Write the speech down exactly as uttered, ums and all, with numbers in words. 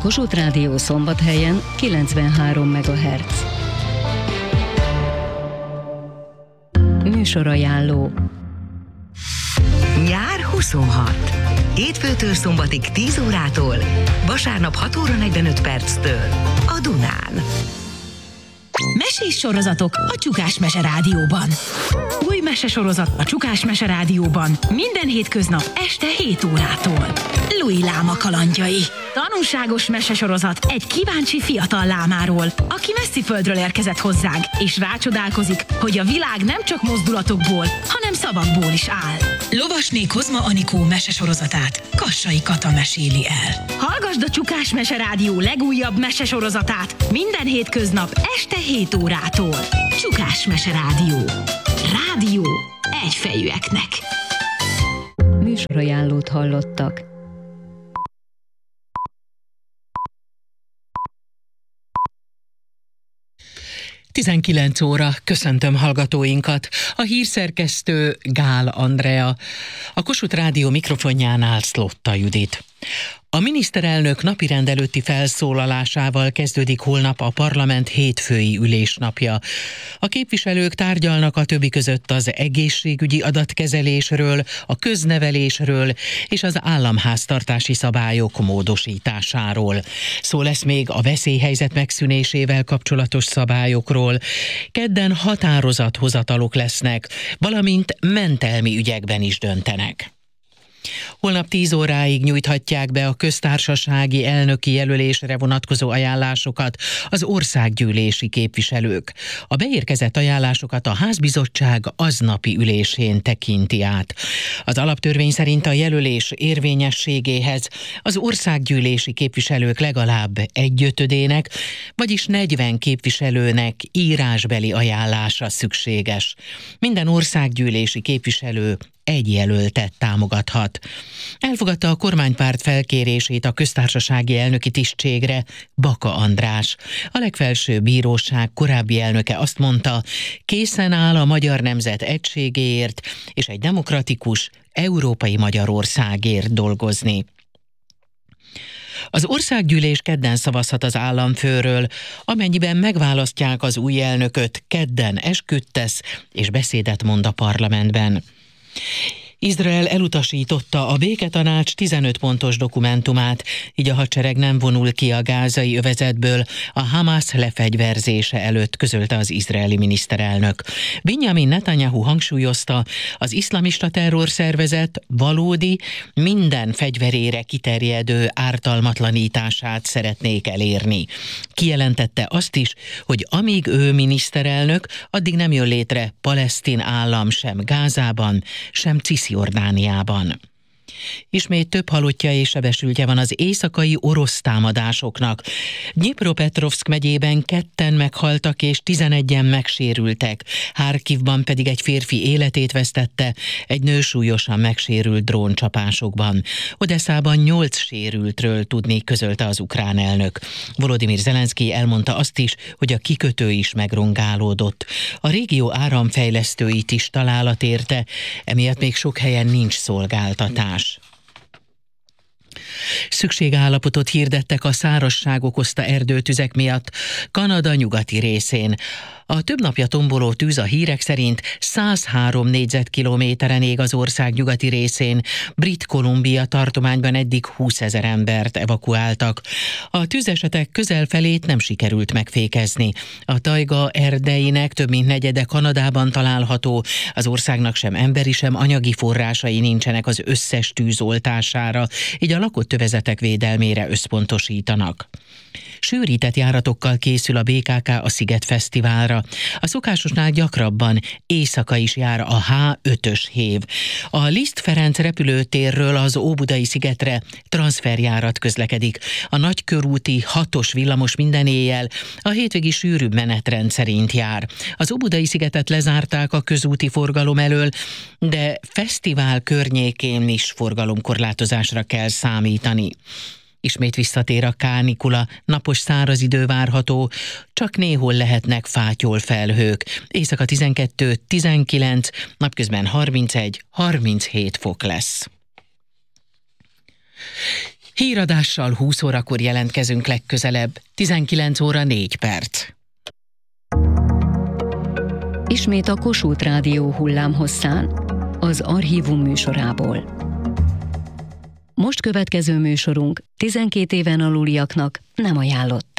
Kossuth Rádió Szombathelyen kilencvenhárom megahertz. Műsorajánló. Nyár huszonhat. Hétfőtől szombatig tíz órától, vasárnap hat óra negyvenöt perctől a Dunán. Mesés sorozatok a Csukás Mese Rádióban. Új mesesorozat a Csukás Mese Rádióban minden hétköznap este hét órától. Louis Láma kalandjai. Tanulságos mesesorozat egy kíváncsi fiatal lámáról, aki messzi földről érkezett hozzánk, és rácsodálkozik, hogy a világ nem csak mozdulatokból, hanem szavakból is áll. Lovasné Kozma Anikó mesesorozatát Kassai Kata meséli el. Hallgasd a Csukás Mese Rádió legújabb mesesorozatát minden hétköznap este hét órától. Csukás Mese Rádió. Rádió egyfejűeknek. Műsorajánlót hallottak. tizenkilenc óra, köszöntöm hallgatóinkat. A hírszerkesztő Gál Andrea, a Kossuth Rádió mikrofonjánál Szlotta Judit. A miniszterelnök napirend előtti felszólalásával kezdődik holnap a parlament hétfői ülésnapja. A képviselők tárgyalnak a többi között az egészségügyi adatkezelésről, a köznevelésről és az államháztartási szabályok módosításáról. Szó lesz még a veszélyhelyzet megszűnésével kapcsolatos szabályokról. Kedden határozathozatalok lesznek, valamint mentelmi ügyekben is döntenek. Holnap tíz óráig nyújthatják be a köztársasági elnöki jelölésre vonatkozó ajánlásokat az országgyűlési képviselők. A beérkezett ajánlásokat a házbizottság aznapi ülésén tekinti át. Az alaptörvény szerint a jelölés érvényességéhez az országgyűlési képviselők legalább egyötödének, vagyis negyven képviselőnek írásbeli ajánlása szükséges. Minden országgyűlési képviselő egy jelöltet támogathat. Elfogadta a kormánypárt felkérését a köztársasági elnöki tisztségre Baka András. A legfelsőbb bíróság korábbi elnöke azt mondta, készen áll a magyar nemzet egységéért és egy demokratikus, európai Magyarországért dolgozni. Az országgyűlés kedden szavazhat az államfőről, amennyiben megválasztják az új elnököt, kedden esküt tesz és beszédet mond a parlamentben. Izrael elutasította a béketanács tizenöt pontos dokumentumát, így a hadsereg nem vonul ki a gázai övezetből a Hamász lefegyverzése előtt, közölte az izraeli miniszterelnök. Benjamin Netanyahu hangsúlyozta, az iszlamista terrorszervezet valódi, minden fegyverére kiterjedő ártalmatlanítását szeretnék elérni. Kijelentette azt is, hogy amíg ő miniszterelnök, addig nem jön létre palesztin állam sem Gázában, sem Cisjordániában. Ismét több halottja és sebesültje van az éjszakai orosz támadásoknak. Dnyipropetrovszk megyében ketten meghaltak és tizenegyen megsérültek. Harkivban pedig egy férfi életét vesztette, egy nő súlyosan megsérült dróncsapásokban. Odesszában nyolc sérültről tudni, közölte az ukrán elnök. Volodymyr Zelenszkij elmondta azt is, hogy a kikötő is megrongálódott. A régió áramfejlesztőit is találat érte, emiatt még sok helyen nincs szolgáltatás. Szükségállapotot hirdettek a szárazság okozta erdőtüzek miatt Kanada nyugati részén. A több napja tomboló tűz a hírek szerint százhárom négyzetkilométeren ég az ország nyugati részén. Brit Columbia tartományban eddig húszezer embert evakuáltak. A tűzesetek közel felét nem sikerült megfékezni. A tajga erdeinek több mint negyede Kanadában található. Az országnak sem emberi, sem anyagi forrásai nincsenek az összes tűz oltására, így a lakott övezetek védelmére összpontosítanak. Sűrített járatokkal készül a bé ká ká a Sziget Fesztiválra. A szokásosnál gyakrabban éjszaka is jár a há ötös hév. A Liszt Ferenc repülőtérről az Óbudai szigetre transferjárat közlekedik. A nagykörúti hatos villamos minden éjjel a hétvégi sűrűbb menetrend szerint jár. Az Óbudai szigetet lezárták a közúti forgalom elől, de fesztivál környékén is forgalomkorlátozásra kell számítani. Ismét visszatér a kánikula, napos száraz idő várható, csak néhol lehetnek fátyolfelhők. Éjszaka tizenkettő tizenkilenc, napközben harmincegy harminchét fok lesz. Híradással húsz órakor jelentkezünk legközelebb, tizenkilenc óra négy perc. Ismét a Kossuth Rádió hullámhosszán, az Archívum műsorából. Most következő műsorunk tizenkét éven aluliaknak nem ajánlott.